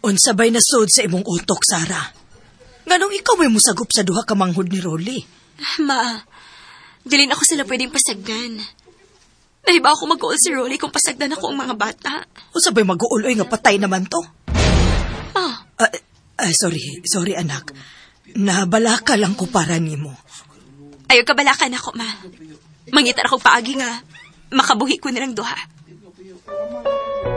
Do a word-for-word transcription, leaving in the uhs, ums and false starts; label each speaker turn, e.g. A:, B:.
A: Unsabay na sod sa imong utok, Sara. Nganong ikaw may musagop sa duha ka manghod ni Rolly?
B: Ma, dilin ako sila pwedeng pasagdan. Nahiba ako mag-uol si Rolly kung pasagdan ako ang mga bata.
A: Unsabay mag-uuloy nga patay naman to?
B: Ma.
A: Uh, uh, sorry, sorry anak. Nabalaka lang ko para nimo.
B: Ayaw kabalakan ako, ma. Mangitar ako paagi nga, makabuhi ko nilang duha.